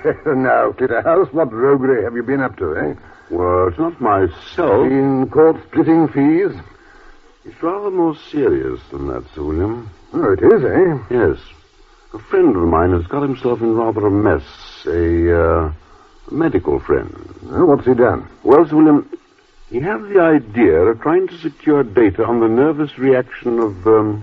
Now, Clitterhouse, what roguery have you been up to, eh? Well, it's not myself. Been caught splitting fees? It's rather more serious than that, Sir William. Oh, it is, eh? Yes. A friend of mine has got himself in rather a mess. A medical friend. Well, what's he done? Well, Sir William, he had the idea of trying to secure data on the nervous reaction of,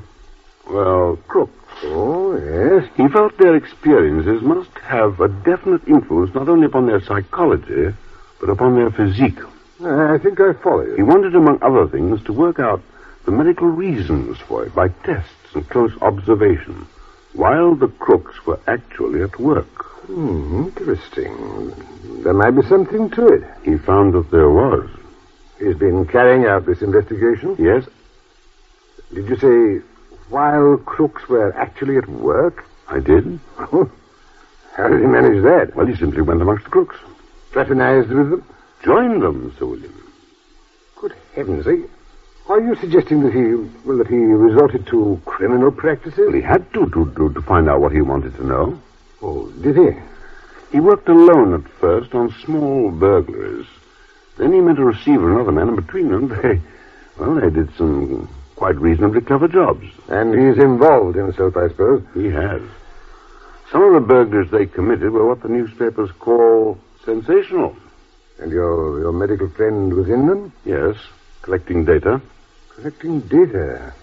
crooks. Oh, yes. He felt their experiences must have a definite influence not only upon their psychology, but upon their physique. I think I follow you. He wanted, among other things, to work out the medical reasons for it by tests and close observation, while the crooks were actually at work. Interesting. There might be something to it. He found that there was. He's been carrying out this investigation? Yes. Did you say while crooks were actually at work? I did. Oh, how did he manage that? Well, he simply went amongst the crooks. Fraternized with them? Joined them, Sir William. Good heavens, are you suggesting that he resorted to criminal practices? Well, he had to find out what he wanted to know. Oh, did he? He worked alone at first on small burglaries. Then he met a receiver and another man, and between them, they did some quite reasonably clever jobs. And he's involved himself, I suppose? He has. Some of the burglaries they committed were what the newspapers call sensational. And your medical friend was in them? Yes, collecting data. Collecting data?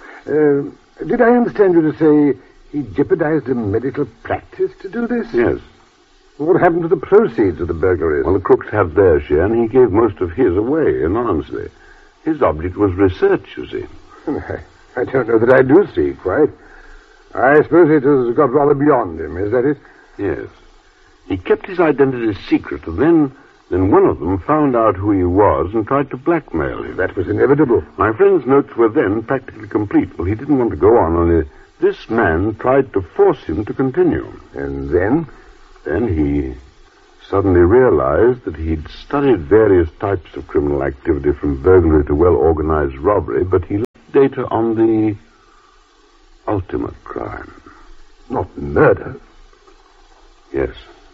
Did I understand you to say he jeopardized a medical practice to do this? Yes. What happened to the proceeds of the burglaries? Well, the crooks had their share, and he gave most of his away anonymously. His object was research, you see. I don't know that I do see, quite. I suppose it has got rather beyond him, is that it? Yes. He kept his identity secret, and then one of them found out who he was and tried to blackmail him. That was inevitable. My friend's notes were then practically complete. Well, he didn't want to go on, only this man tried to force him to continue. And then? Then he suddenly realized that he'd studied various types of criminal activity from burglary to well-organized robbery, but he left data on the ultimate crime. Not murder? Yes.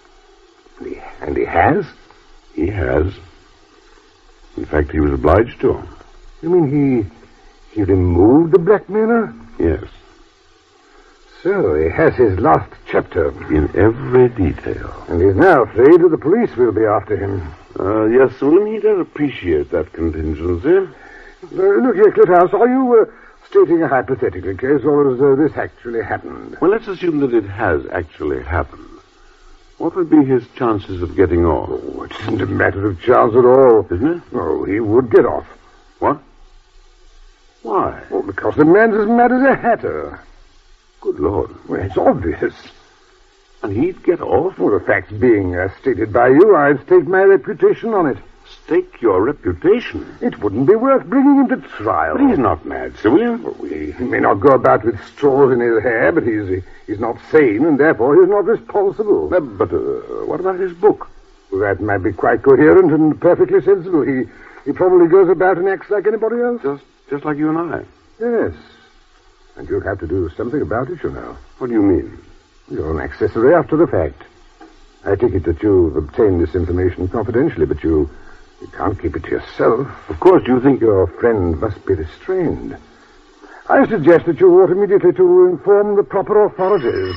And he has? He has. In fact, he was obliged to. You mean he removed the blackmailer? Yes. So he has his last chapter. In every detail. And he's now afraid that the police will be after him. Yes, William, he does appreciate that contingency. Look here, Clitterhouse, are you stating a hypothetical case, or has this actually happened? Well, let's assume that it has actually happened. What would be his chances of getting off? Oh, it isn't a matter of chance at all. Isn't it? Oh, he would get off. What? Why? Well, because the man's as mad as a hatter. Good Lord. Well, it's obvious. And he'd get off? Well, the facts being stated by you, I'd stake my reputation on it. Stake your reputation? It wouldn't be worth bringing him to trial. But he's not mad, Sir William. Well, he may not go about with straws in his hair, but he's not sane, and therefore he's not responsible. But what about his book? Well, that might be quite coherent and perfectly sensible. He probably goes about and acts like anybody else. Just like you and I? Yes. And you'll have to do something about it, you know. What do you mean? You're an accessory after the fact. I take it that you've obtained this information confidentially, but you can't keep it to yourself. Of course, you think your friend must be restrained. I suggest that you ought immediately to inform the proper authorities.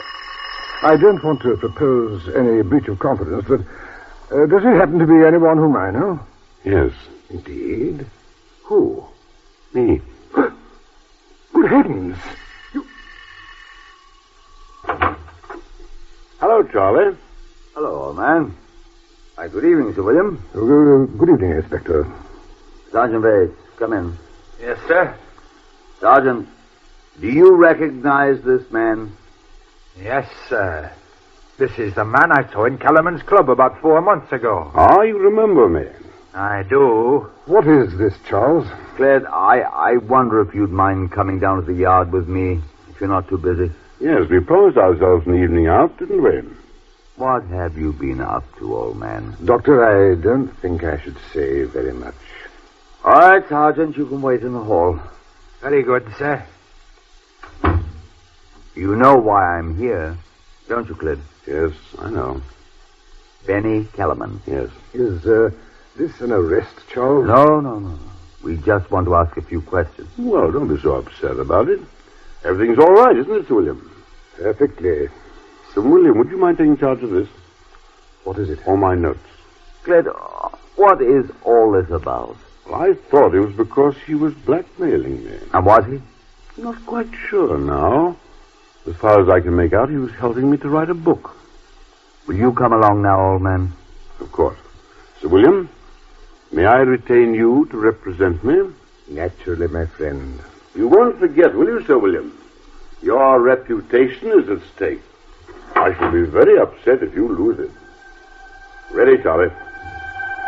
I don't want to propose any breach of confidence, but does it happen to be anyone whom I know? Yes. Indeed? Who? Me. Good heavens! Hello, Charlie. Hello, old man. Good evening, Sir William. Good evening, Inspector. Sergeant Bates, come in. Yes, sir. Sergeant, do you recognize this man? Yes, sir. This is the man I saw in Kellerman's Club about 4 months ago. Ah, you remember me. I do. What is this, Charles? Cled, I wonder if you'd mind coming down to the yard with me, if you're not too busy. Yes, we promised ourselves an evening out, didn't we? What have you been up to, old man? Doctor, I don't think I should say very much. All right, Sergeant, you can wait in the hall. Very good, sir. You know why I'm here. Don't you, Cled? Yes, I know. Benny Kellerman. Yes. Is this an arrest, Charles? No. We just want to ask a few questions. Well, don't be so upset about it. Everything's all right, isn't it, Sir William? Perfectly. Sir William, would you mind taking charge of this? What is it? All my notes. Cled, what is all this about? Well, I thought it was because he was blackmailing me. And was he? Not quite sure now. As far as I can make out, he was helping me to write a book. Will you come along now, old man? Of course. Sir William, may I retain you to represent me? Naturally, my friend. You won't forget, will you, Sir William? Your reputation is at stake. I shall be very upset if you lose it. Ready, Charlie?